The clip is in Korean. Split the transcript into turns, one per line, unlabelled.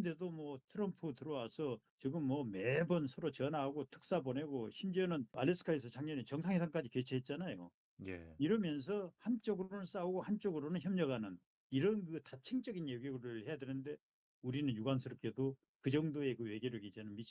그런데도 뭐 트럼프 들어와서 지금 뭐 매번 서로 전화하고 특사 보내고 심지어는 알래스카에서 작년에 정상회담까지 개최했잖아요.
예.
이러면서 한쪽으로는 싸우고 한쪽으로는 협력하는 이런 그 다층적인 외교를 해야 되는데 우리는 유관스럽게도 그 정도의 그 외교력이 저는